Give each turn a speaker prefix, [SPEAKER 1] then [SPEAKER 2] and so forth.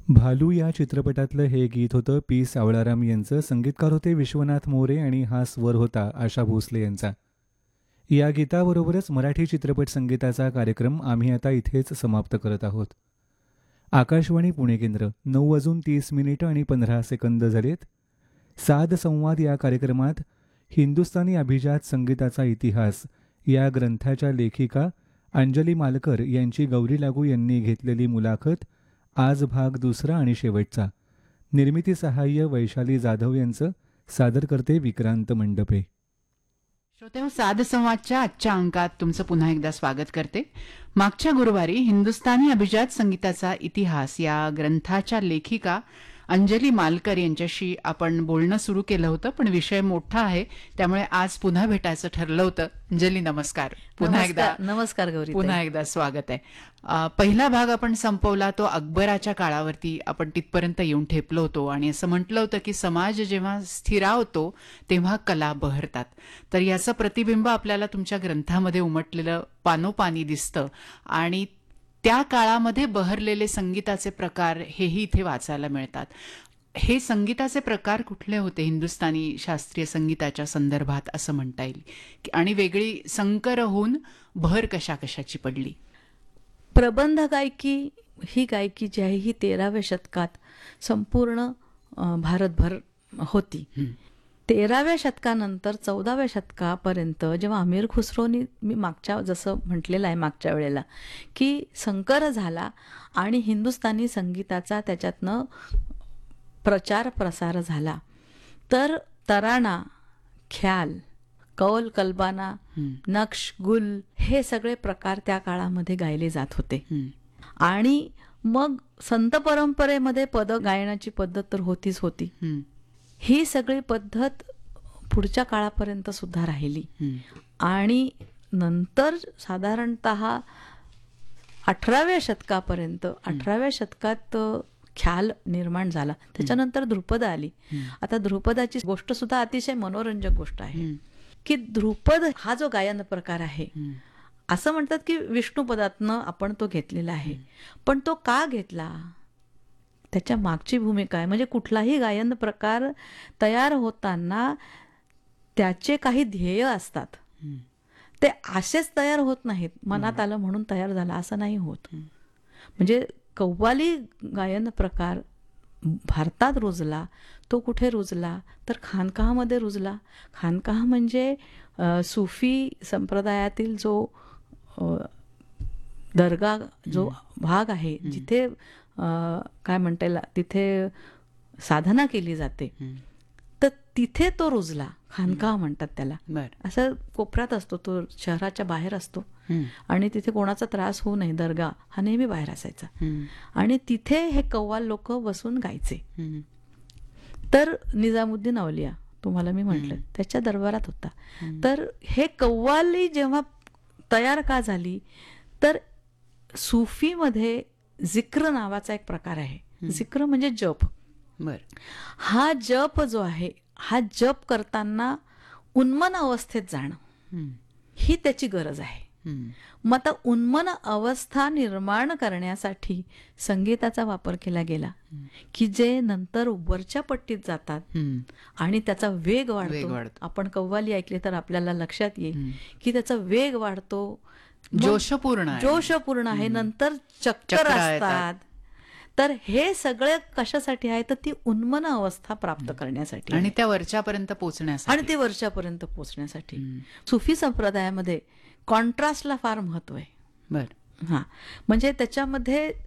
[SPEAKER 1] भालू या चित्रपटातलं हे गीत होतं पी सावळाराम यांचं. संगीतकार होते विश्वनाथ मोरे आणि हा स्वर होता आशा भोसले यांचा. या गीताबरोबरच मराठी चित्रपट संगीताचा कार्यक्रम आम्ही आता इथेच समाप्त करत आहोत. आकाशवाणी पुणे केंद्र 9:30 आणि 15 झालेत. साध संवाद या कार्यक्रमात हिंदुस्थानी अभिजात संगीताचा इतिहास या ग्रंथाच्या लेखिका अंजली मालकर यांची गौरी लागू यांनी घेतलेली मुलाखत आज भाग दुसरा आणि शेवटचा. निर्मिती सहाय्य वैशाली जाधव यांचं. सादर करते विक्रांत मंडपे.
[SPEAKER 2] श्रोते, साध संवादच्या आजच्या अंकात तुमचं पुन्हा एकदा स्वागत करते. मागच्या गुरुवारी हिंदुस्थानी अभिजात संगीताचा इतिहास या ग्रंथाच्या लेखिका अंजली मालकर यांच्याशी आपण बोलणं सुरू केलं होतं, पण विषय मोठा आहे त्यामुळे आज पुन्हा भेटायचं ठरलं होतं. अंजली, नमस्कार. पुन्हा एकदा
[SPEAKER 3] नमस्कार गौरी.
[SPEAKER 2] पुन्हा एकदा स्वागत आहे. पहिला भाग आपण संपवला तो अकबराच्या काळावरती आपण तिथपर्यंत येऊन ठेपलो होतो आणि असं म्हटलं होतं की समाज जेव्हा स्थिरावतो तेव्हा कला बहरतात. तर याचं प्रतिबिंब आपल्याला तुमच्या ग्रंथामध्ये उमटलेलं पानोपानी दिसतं आणि त्या काळामध्ये बहरलेले संगीताचे प्रकार हेही इथे वाचायला मिळतात. हे संगीताचे प्रकार कुठले होते हिंदुस्थानी शास्त्रीय संगीताच्या संदर्भात असं म्हणता येईल, आणि वेगळी संकर होऊन भर कशा कशाची पडली?
[SPEAKER 3] प्रबंध गायकी ही गायकी जी आहे ही 13व्या शतकात संपूर्ण भारतभर होती. 13व्या शतकानंतर 14व्या शतकापर्यंत जेव्हा अमीर खुसरोनी, मी मागच्या जसं म्हटलेलं आहे मागच्या वेळेला, की संकर झाला आणि हिंदुस्थानी संगीताचा त्याच्यातनं प्रचार प्रसार झाला, तर तराणा, ख्याल, कौल, कल्बाना, नक्श, गुल हे सगळे प्रकार त्या काळामध्ये गायले जात होते. आणि मग संत परंपरेमध्ये पद गायनाची पद्धत तर होतीच होती. ही सगळी पद्धत पुढच्या काळापर्यंत सुद्धा राहिली. आणि नंतर साधारणतः 18व्या शतकापर्यंत, 18व्या शतकात ख्याल निर्माण झाला. त्याच्यानंतर ध्रुपद आली. आता ध्रुपदाची गोष्ट सुद्धा अतिशय मनोरंजक गोष्ट आहे, की ध्रुपद हा जो गायन प्रकार आहे, असं म्हणतात की विष्णुपदातनं आपण तो घेतलेला आहे. पण तो का घेतला, त्याच्या मागची भूमिका आहे. म्हणजे कुठलाही गायन प्रकार तयार होताना त्याचे काही ध्येय असतात. ते असेच तयार होत नाहीत, मनात आलं म्हणून तयार झाला असं नाही होत. म्हणजे कव्वाली गायन प्रकार भारतात रुजला. तो कुठे रुजला तर खानकामध्ये रुजला. खानकाह म्हणजे सुफी संप्रदायातील जो दर्गा जो भाग आहे, जिथे काय म्हणता येईल, तिथे साधना केली जाते, तर तिथे तो रुजला. खानकाह म्हणतात त्याला. असं कोपऱ्यात असतो तो, शहराच्या बाहेर असतो आणि तिथे कोणाचा त्रास होऊ नये, दर्गा हा नेहमी बाहेर असायचा. आणि तिथे हे कव्वाल लोक बसून गायचे. तर निजामुद्दीन औलिया, तुम्हाला मी म्हटलं, त्याच्या दरबारात होता. तर हे कव्वाली जेव्हा तयार का झाली, तर सुफीमध्ये जिक्र नावाचा एक प्रकार आहे. जिक्र म्हणजे जप. हा जप जो आहे, हा जप करताना उन्मन अवस्थेत जाणं ही त्याची गरज आहे. मग आता उन्मन अवस्था निर्माण करण्यासाठी संगीताचा वापर केला गेला, की जे नंतर वरच्या पट्टीत जातात आणि त्याचा वेग वाढतो. आपण कव्वाली ऐकली तर आपल्याला लक्षात येईल की त्याचा वेग वाढतो, जोशपूर्ण आहे, नंतर चक्कर असतात. तर हे सगळं कशासाठी आहे, तर ती उन्मन अवस्था प्राप्त करण्यासाठी
[SPEAKER 2] आणि त्या वरच्यापर्यंत
[SPEAKER 3] पोहोचण्यासाठी. सुफी संप्रदायामध्ये कॉन्ट्रास्टला फार महत्व आहे. म्हणजे त्याच्यामध्ये